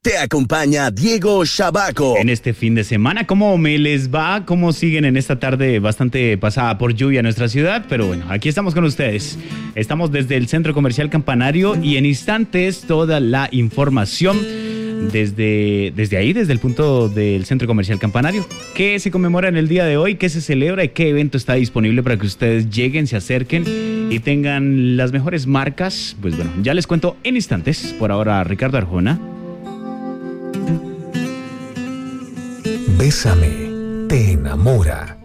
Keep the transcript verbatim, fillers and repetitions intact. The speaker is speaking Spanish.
Te acompaña Diego Shabaco. En este fin de semana, ¿cómo me les va? ¿Cómo siguen en esta tarde bastante pasada por lluvia en nuestra ciudad? Pero bueno, aquí estamos con ustedes. Estamos desde el Centro Comercial Campanario y en instantes toda la información desde, desde ahí, desde el punto del Centro Comercial Campanario. ¿Qué se conmemora en el día de hoy? ¿Qué se celebra? ¿Y qué evento está disponible para que ustedes lleguen, se acerquen y tengan las mejores marcas? Pues bueno, ya les cuento en instantes. Por ahora, Ricardo Arjona. Bésame, te enamora.